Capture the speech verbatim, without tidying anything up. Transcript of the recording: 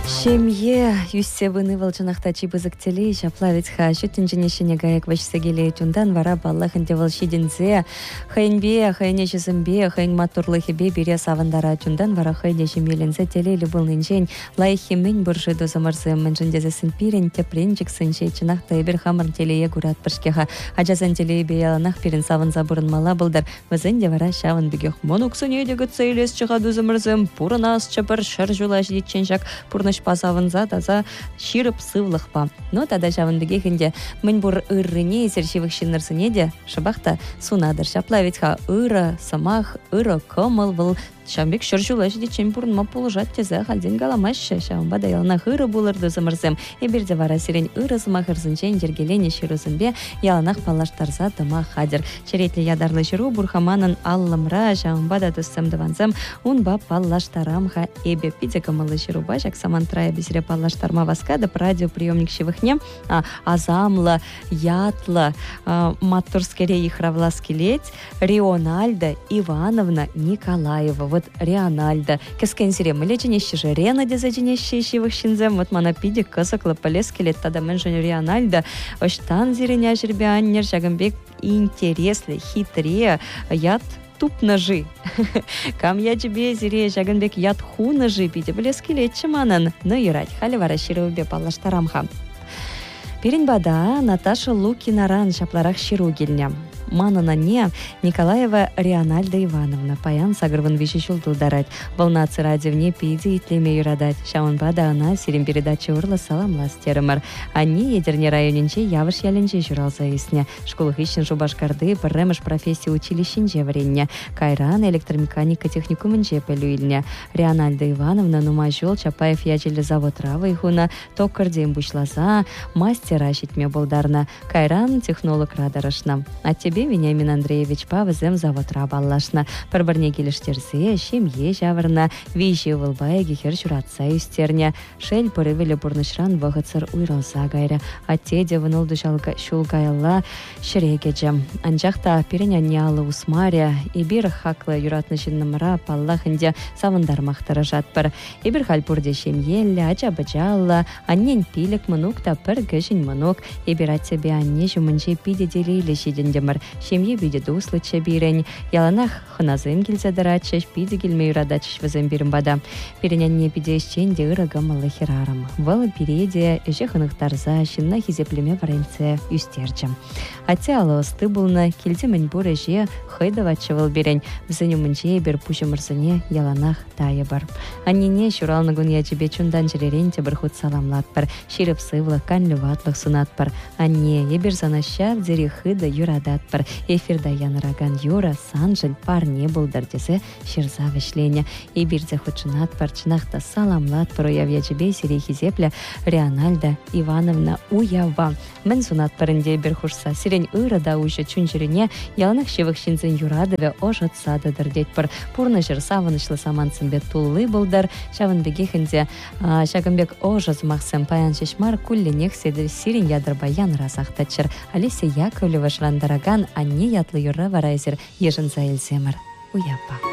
Шемье юссе выны волчанахта чибызыктелей шаплавец ха шүтінжінешіне гаяк вашсагелей тундан вара баллахынде волшидензе хайнбе, хайнешізімбе, хайн матурлыхебе бере савандара тундан вара хайнеші мелензе телейлі болнынжен лайхимен бұржы дозамарзым мінжіндезесін пирен тепренчик сынше чынақта ебір хамыр телее гурат піршкеха ажазан телее беяланақ пирен савынза бұрын мала бұлдар візінде вара шавын бігех монуксын едегі цейлес чыға дозамарзым пұрынас чапыр шыр жула жидетченшак пұрныш пасавынза таза ширып сывлықпа. Но тада жавындыге хінде мін бұр ырыне сершевік шинырсыне де шыбақта сунадыр. Шаплавец ха ыры, самах, ыры, комыл бұл Шамбек шыржулаш дечен бұрынма полужат тезе халден галамашы. Шамба даялына ыры бұлырды зымырзым. Еберде вара сирен ыры зымахырзынчен жергелене шырызынбе яланақ палаштарза дыма хадыр. Черетлі ядарлы жыру бұрхаманын аллымра шамба да түссімдіванзым унба палаштарамха эбе пиде камылы жыру башак самантрая бізіре палаштарма васкады радиоприемник шевыхне а, азамлы, ятлы, а, матурскере ихравлас келет Риональда Ивановна Николаева. Вот Риональда. Кескенсире мылеченеші же Рена дезаченеші шевыхшинзем. Вот мана пиде кысықлы полез келет. Тада мен жын Риональда оштан зиреня жүрбе аннер шагымбек интереслі, хитре, ят туп ножи. Кам я тебе зире жагынбек ят ху ножи пиде. Білес келетші манын. Ну ирать. Халі вара ширубе палаштарамха. Перен бада Наташа Лукинаран шапларах ширу келне. Манана не Николаева Риональда Ивановна. Паян сагырвын вишешул тулдарать. Волнацы радиовне пиди итлеме юрадать. Шаун бада она сирим передача урла саламлас терымар. Они едерне районенче явыш яленче журалза исне. Школых ищен жубашкарды пырремыш профессии училищенче варенне. Кайран электромеханика техникумынче пелюильне. Риональда Ивановна нумажол Чапаев ячелі завод равы ихуна. Токкардем бушлаза. Мастера щитме болдарна. Кайран технолог радарашна. А тебе Вениамин Андреевич павызем заводра баллашна. Пырбырне келіштерзе, шемье жавырна, вейші вылбайы хер журатса үстерне. Шел пырывелі бұрнышран вағыцыр уйралса гайры. Аттеде вынылды шулгайылла шірегеджем. Анжақта перенянялы усмаря, ебір хақлы юратнышыннымыра паллахынде савындармақтары жатпыр. Ебір хальпурде шемьелі, ача-бачалла, аннен пилік мұнук та пір гішін мұнук. Ебір аттебе анне жұмынче пиде делейлі шедендемір. Шемье биде дуслыча бирень. Яланах хыназым келзадырачыш, пиде келмей радачыш візім бірім бада. Перенянне пиде ішченде ырыға малы херарым. Валы переде эже хынықтарза, шынна хизеплеме варенце үстерчім. Атте алы осты бұлны, келде мін бұр эже хыдавачы выл берень. Візіні мүнче бір пұшымырсыне яланах тайы бар. Аннене шуралны гүн ячебе чундан жереренте бір худ саламлат бар. Ширіп сывлық, канлі ватлық сунат бар. Анне ебір занаща вдзері хыда юрадат бар. Эфирда яныраган юра санжыл парне болдар десе шырза вишлене. И бирзе худшынат парчынақта саламлат пару явьячебе сирейхи зепля Риональда Ивановна уява. Мен сунат парынде бір хушса сирень ырада уйша чунчерене яланық шевых шинзен юрадове ожат сада дырдет пар. Пурны жыр савынышлы саманцынбе туллы болдар. Шавын бегехінде шагымбек ожат мақсым паян шешмар кулленех седір сирень ядырбаян расақтачыр. Алисия Яковлева жрандараган анне ятлы юрра варайзер ежін заэльземір. Уяпа.